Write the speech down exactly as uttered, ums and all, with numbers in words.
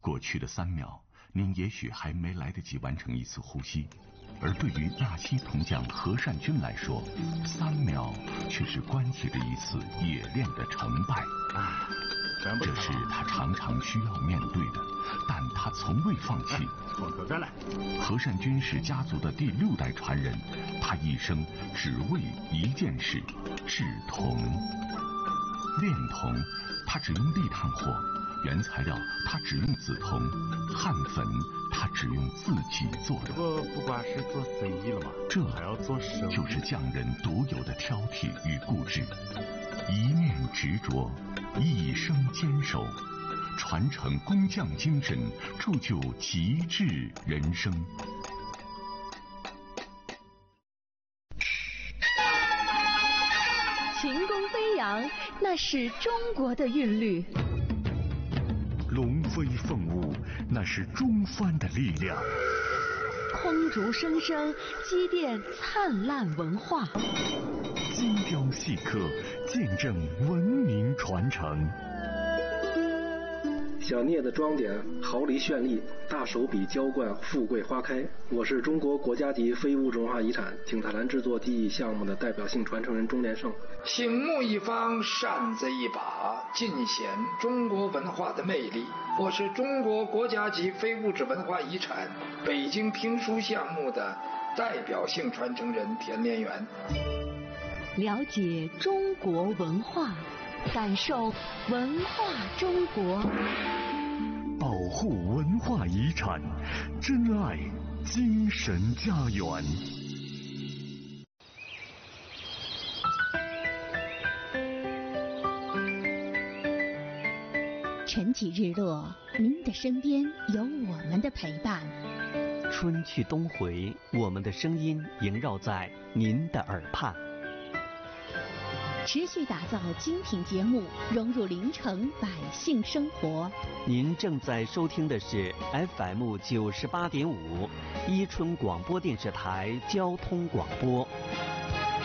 过去的三秒，您也许还没来得及完成一次呼吸，而对于纳西铜匠何善军来说，三秒却是关系着一次冶炼的成败。这是他常常需要面对的，但他从未放弃。 从头再来。 何善军是家族的第六代传人，他一生只为一件事：制铜。炼铜，他只用砾炭火；原材料，他只用紫铜；焊粉，他只用自己做的。 我不光是做生意了嘛， 这还要做生意， 就是匠人独有的挑剔与固执，一念执着，一生坚守，传承工匠精神，铸就极致人生。 琴弓飞扬，那是中国的韵律； 龙飞凤舞，那是中藩的力量； 空竹声声，积淀灿烂文化； 精雕细刻，见证文明传承。 小镊子装点，毫厘绚丽；大手笔浇灌，富贵花开。我是中国国家级非物质文化遗产景泰蓝制作技艺项目的代表性传承人钟连胜。 醒目一方，扇子一把，尽显中国文化的魅力。我是中国国家级非物质文化遗产北京评书项目的代表性传承人田连元。 了解中国文化，感受文化中国， 保护文化遗产，珍爱精神家园。 晨起日落，您的身边有我们的陪伴； 春去冬回，我们的声音萦绕在您的耳畔。 持续打造精品节目，融入临城百姓生活。 您正在收听的是 F M 九十八点五，伊春广播电视台交通广播。